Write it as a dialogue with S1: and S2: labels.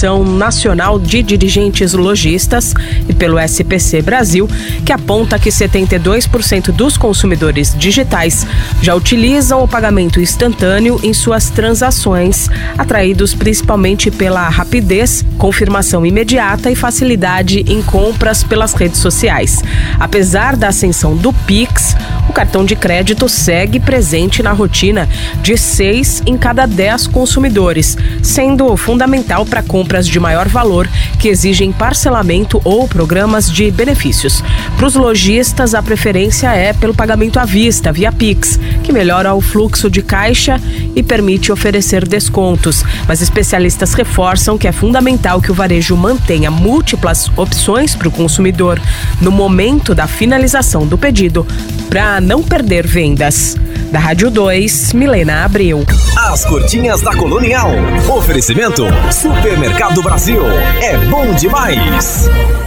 S1: Associação Nacional de Dirigentes Lojistas e pelo SPC Brasil, que aponta que 72% dos consumidores digitais já utilizam o pagamento instantâneo em suas transações, atraídos principalmente pela rapidez, confirmação imediata e facilidade em compras pelas redes sociais. Apesar da ascensão do Pix, o cartão de crédito segue presente na rotina de 6 em cada 10 consumidores, sendo fundamental para compras de maior valor que exigem parcelamento ou programas de benefícios. Para os lojistas, a preferência é pelo pagamento à vista, via Pix, que melhora o fluxo de caixa e permite oferecer descontos. Mas especialistas reforçam que é fundamental que o varejo mantenha múltiplas opções para o consumidor no momento da finalização do pedido, para não perder vendas. Da Rádio 2, Milena Abreu.
S2: As curtinhas da Colonial. Oferecimento Supermercado Brasil. É bom demais.